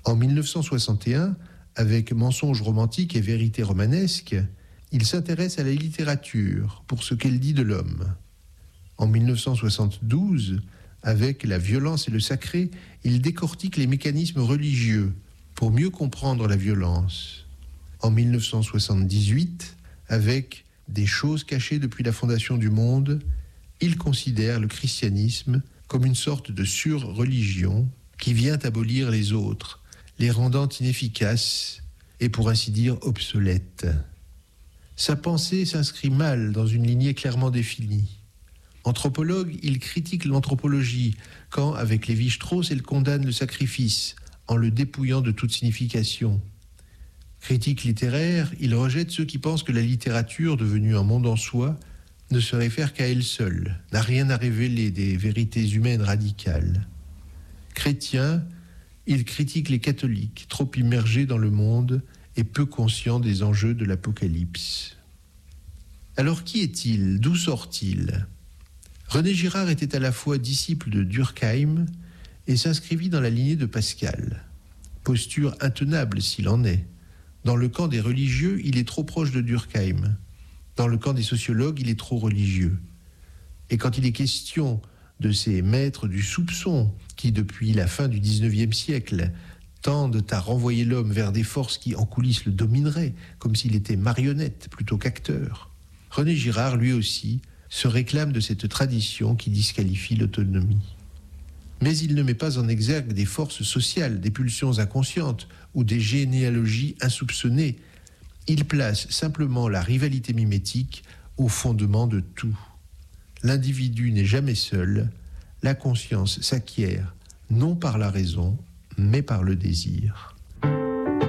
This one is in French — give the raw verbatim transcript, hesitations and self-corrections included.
En dix-neuf cent soixante et un, avec Mensonges romantiques et vérités romanesques, il s'intéresse à la littérature pour ce qu'elle dit de l'homme. En dix-neuf cent soixante-douze, avec La violence et le sacré, il décortique les mécanismes religieux pour mieux comprendre la violence. En dix-neuf cent soixante-dix-huit, avec Des choses cachées depuis la fondation du monde, il considère le christianisme comme une sorte de sur-religion qui vient abolir les autres, les rendant inefficaces et pour ainsi dire obsolètes. Sa pensée s'inscrit mal dans une lignée clairement définie. Anthropologue, il critique l'anthropologie quand, avec Lévi-Strauss, elle condamne le sacrifice en le dépouillant de toute signification. Critique littéraire, il rejette ceux qui pensent que la littérature, devenue un monde en soi, ne se réfère qu'à elle seule, n'a rien à révéler des vérités humaines radicales. Chrétien, il critique les catholiques, trop immergés dans le monde et peu conscients des enjeux de l'Apocalypse. Alors qui est-il ? D'où sort-il ? René Girard était à la fois disciple de Durkheim et s'inscrivit dans la lignée de Pascal. Posture intenable s'il en est. Dans le camp des religieux, il est trop proche de Durkheim. Dans le camp des sociologues, il est trop religieux. Et quand il est question de ces maîtres du soupçon qui, depuis la fin du dix-neuvième siècle, tendent à renvoyer l'homme vers des forces qui, en coulisses, le domineraient, comme s'il était marionnette plutôt qu'acteur, René Girard, lui aussi, se réclame de cette tradition qui disqualifie l'autonomie. Mais il ne met pas en exergue des forces sociales, des pulsions inconscientes ou des généalogies insoupçonnées. Il place simplement la rivalité mimétique au fondement de tout. L'individu n'est jamais seul, la conscience s'acquiert non par la raison, mais par le désir.